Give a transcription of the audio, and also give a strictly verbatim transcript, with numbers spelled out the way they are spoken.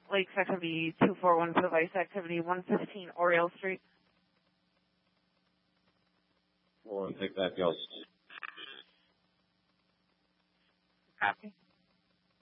Lakes Activity two four one for Vice Activity one fifteen Oriole Street. We'll take that, Ghost. Copy.